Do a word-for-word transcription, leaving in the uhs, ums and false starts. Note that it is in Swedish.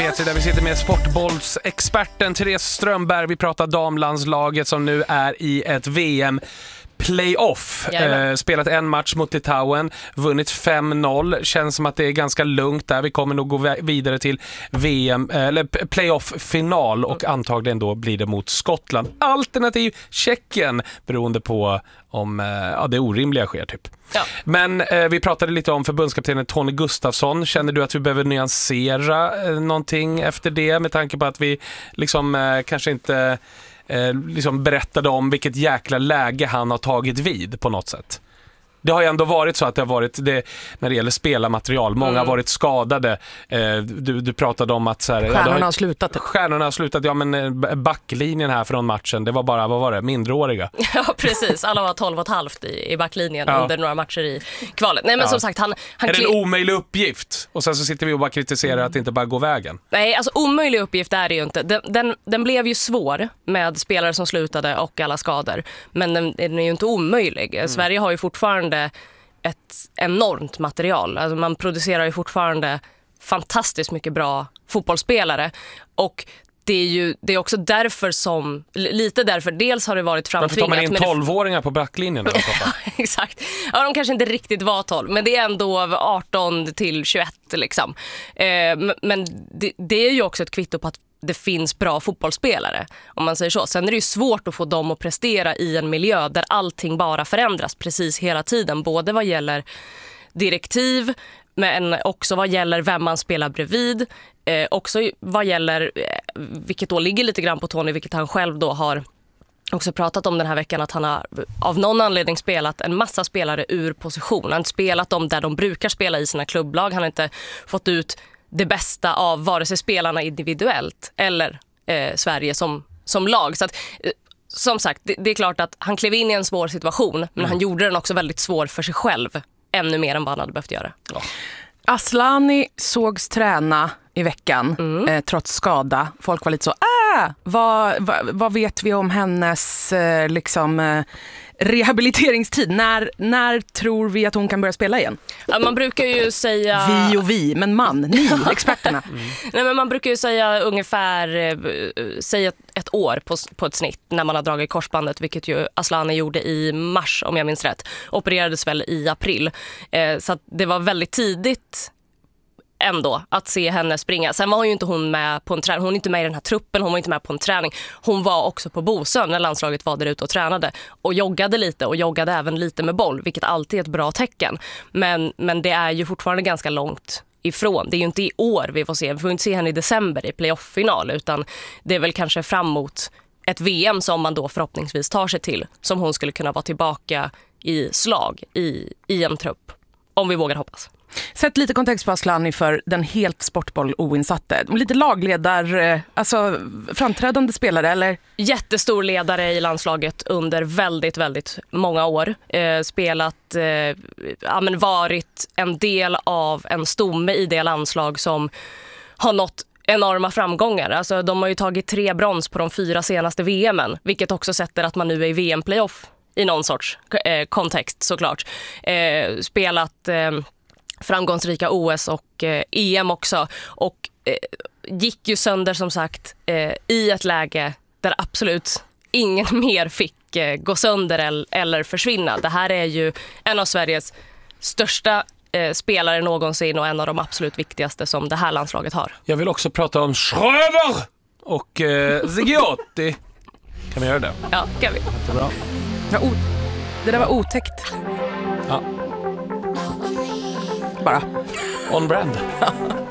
P tre där vi sitter med sportbollsexperten Therese Strömberg. Vi pratar damlandslaget som nu är i ett V M playoff. Eh, spelat en match mot Litauen, vunnit fem noll. Känns som att det är ganska lugnt där. Vi kommer nog gå vidare till V M eller playoff-final och antagligen då blir det mot Skottland. Alternativ Tjeckien, beroende på om ja, det orimliga sker typ. Ja. Men eh, vi pratade lite om förbundskaptenen Tony Gustafsson. Känner du att vi behöver nyansera eh, någonting efter det med tanke på att vi liksom eh, kanske inte eh, liksom berättade om vilket jäkla läge han har tagit vid på något sätt? Det har ju ändå varit så att det har varit det, när det gäller spelarmaterial. Många mm. har varit skadade. Eh, du, du pratade om att så här, stjärnorna ja, har, har slutat. Stjärnorna har slutat. Ja, men backlinjen här från matchen, det var bara, vad var det? Mindreåriga. Ja, precis. Alla var tolv och ett halvt i, i backlinjen ja. under några matcher i kvalet. Nej, men ja. som sagt, han... han är det en omöjlig uppgift? Och sen så sitter vi och bara kritiserar mm. att det inte bara går vägen. Nej, alltså omöjlig uppgift är det ju inte. Den, den, den blev ju svår med spelare som slutade och alla skador. Men den, den är ju inte omöjlig. Mm. Sverige har ju fortfarande ett enormt material. Alltså man producerar ju fortfarande fantastiskt mycket bra fotbollsspelare och det är ju det är också därför som lite därför dels har det varit framtvingat. Varför tar man in tolvåringar på backlinjen då? Exakt. Ja, de kanske inte riktigt var tolv, men det är ändå arton till tjugoett liksom. Eh, men det, det är ju också ett kvitto på att det finns bra fotbollsspelare, om man säger så. Sen är det ju svårt att få dem att prestera i en miljö där allting bara förändras precis hela tiden. Både vad gäller direktiv, men också vad gäller vem man spelar bredvid. Eh, också vad gäller, eh, vilket då ligger lite grann på Tony, vilket han själv då har också pratat om den här veckan, att han har av någon anledning spelat en massa spelare ur position. Han har inte spelat dem där de brukar spela i sina klubblag. Han har inte fått ut det bästa av vare sig spelarna individuellt eller eh, Sverige som, som lag. Så att, eh, som sagt, det, det är klart att han klev in i en svår situation, men mm. han gjorde den också väldigt svår för sig själv. Ännu mer än vad han hade behövt göra. Ja. Asllani sågs träna i veckan mm. eh, trots skada. Folk var lite så, ah, vad, vad, vad vet vi om hennes eh, liksom, eh, rehabiliteringstid? När, när tror vi att hon kan börja spela igen? Ja, man brukar ju säga... Vi och vi, men man, ni, experterna. Mm. Nej, men man brukar ju säga ungefär eh, säga ett år på, på ett snitt när man har dragit korsbandet, vilket ju Asllani gjorde i mars om jag minns rätt. Opererades väl i april. Eh, så att det var väldigt tidigt ändå att se henne springa. Sen var ju inte hon med på en träning. Hon är inte med i den här truppen, hon var inte med på en träning. Hon var också på Bosön när landslaget var där ute och tränade och joggade lite och joggade även lite med boll, vilket alltid är ett bra tecken. Men, men det är ju fortfarande ganska långt ifrån. Det är ju inte i år vi får se. Vi får inte se henne i december i playoff-final, utan det är väl kanske fram mot ett V M som man då förhoppningsvis tar sig till, som hon skulle kunna vara tillbaka i slag i, i en trupp, om vi vågar hoppas. Sätt lite kontext på Asllani för den helt sportboll-oinsatte. Lite lagledare, alltså framträdande spelare, eller? Jättestor ledare i landslaget under väldigt, väldigt många år. Eh, spelat, eh, ja, men varit en del av en stomme i det landslag som har nått enorma framgångar. Alltså, de har ju tagit tre brons på de fyra senaste V M-en, vilket också sätter att man nu är i V M-playoff i någon sorts eh, kontext såklart. Eh, spelat... Eh, framgångsrika O S och eh, E M också och eh, gick ju sönder som sagt eh, i ett läge där absolut ingen mer fick eh, gå sönder eller, eller försvinna. Det här är ju en av Sveriges största eh, spelare någonsin och en av de absolut viktigaste som det här landslaget har. Jag vill också prata om Schröder och eh, Zigiotti. Kan vi göra det? Ja, kan vi. Det, bra. Ja, o- det där var otäckt. Ja. Bara. On brand.